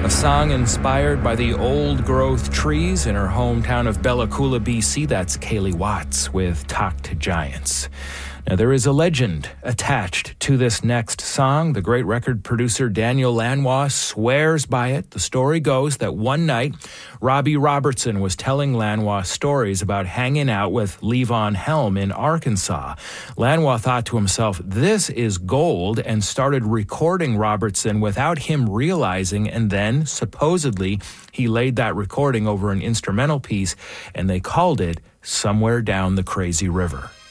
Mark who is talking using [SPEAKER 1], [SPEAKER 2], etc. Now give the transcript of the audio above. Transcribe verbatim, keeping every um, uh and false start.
[SPEAKER 1] A song inspired by the old-growth trees in her hometown of Bella Coola, B C. That's Kaylee Watts with Talk to Giants. Now, there is a legend attached to this next song. The great record producer Daniel Lanois swears by it. The story goes that one night, Robbie Robertson was telling Lanois stories about hanging out with Levon Helm in Arkansas. Lanois thought to himself, this is gold, and started recording Robertson without him realizing, and then, supposedly, he laid that recording over an instrumental piece, and they called it Somewhere Down the Crazy River.